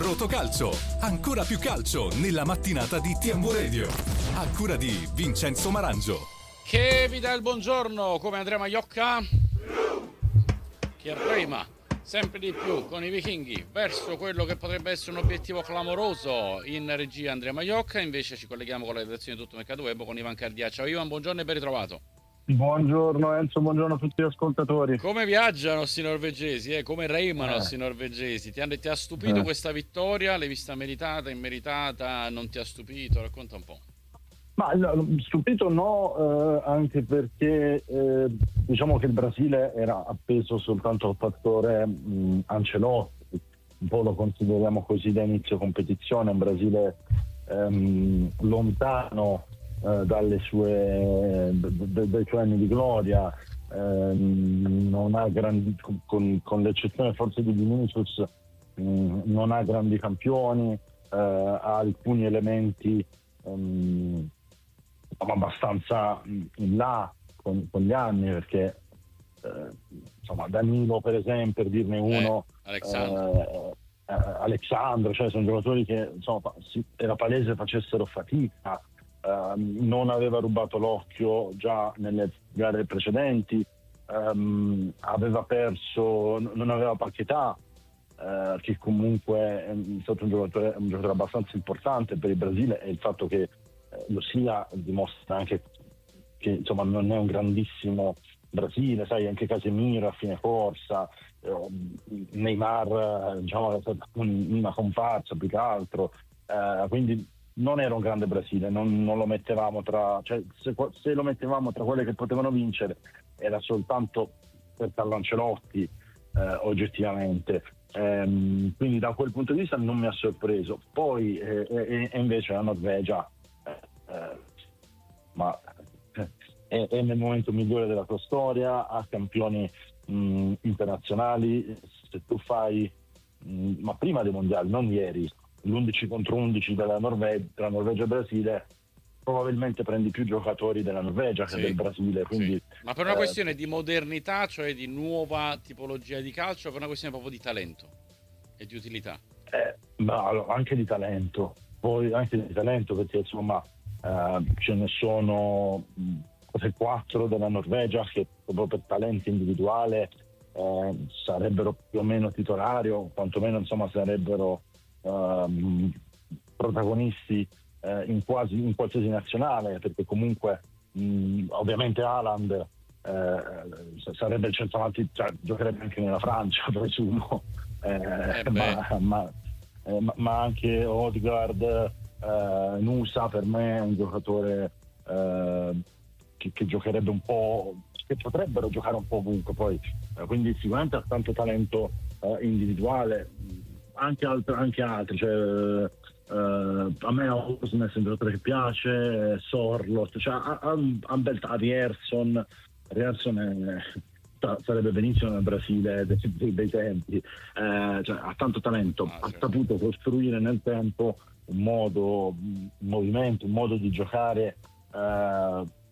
Rotocalcio, ancora più calcio nella mattinata di TMW Radio, a cura di Vincenzo Marangio. Che vi dà il buongiorno, come Andrea Maiocca, che rema sempre di più con i vichinghi verso quello che potrebbe essere un obiettivo clamoroso. In regia Andrea Maiocca, invece ci colleghiamo con la redazione di Tutto Mercato Web con Ivan Cardia. Ciao Ivan, buongiorno e ben ritrovato. Buongiorno Enzo, buongiorno a tutti gli ascoltatori. Come viaggiano sti norvegesi, come remano sti norvegesi? Ti ha stupito questa vittoria? L'hai vista meritata, immeritata? Non ti ha stupito? Racconta un po'. Ma no, stupito no, anche perché diciamo che il Brasile era appeso soltanto al fattore Ancelotti, un po' lo consideriamo così da inizio competizione, un Brasile lontano dai suoi anni di gloria, non ha grandi, con l'eccezione forse di Vinicius, non ha grandi campioni, ha alcuni elementi abbastanza in là con gli anni, perché insomma Danilo per esempio, per dirne uno, Alexandro, cioè sono giocatori che insomma era palese facessero fatica, non aveva rubato l'occhio già nelle gare precedenti, aveva perso, non aveva Paquetá, che comunque è stato un giocatore abbastanza importante per il Brasile, e il fatto che lo sia dimostra anche che insomma non è un grandissimo Brasile, sai, anche Casemiro a fine corsa, Neymar diciamo è stata una comparsa più che altro, quindi non era un grande Brasile, non lo mettevamo tra, cioè se lo mettevamo tra quelle che potevano vincere era soltanto per Carlo Ancelotti, oggettivamente. Quindi da quel punto di vista non mi ha sorpreso. Poi invece la Norvegia ma è nel momento migliore della tua storia, ha campioni internazionali. Se tu fai ma prima dei mondiali, non ieri, l'11 contro 11 della Norvegia, Norvegia e Brasile, probabilmente prendi più giocatori della Norvegia che del Brasile, quindi, ma per una questione di modernità, cioè di nuova tipologia di calcio, per una questione proprio di talento e di utilità? Ma anche di talento, perché insomma ce ne sono 4 della Norvegia che proprio per talento individuale sarebbero più o meno titolari, o quantomeno insomma sarebbero protagonisti in qualsiasi nazionale, perché comunque ovviamente Haaland sarebbe il centravanti, cioè giocherebbe anche nella Francia, presumo, ma anche Odegaard, Nusa per me è un giocatore che giocherebbe un po', che potrebbero giocare un po' ovunque, poi quindi sicuramente ha tanto talento individuale, anche altri, cioè a me Osnes è un giocatore che piace, Sorloth, cioè ha un bel Rierson sarebbe benissimo nel Brasile dei tempi, cioè ha tanto talento, ha saputo costruire nel tempo un movimento, un modo di giocare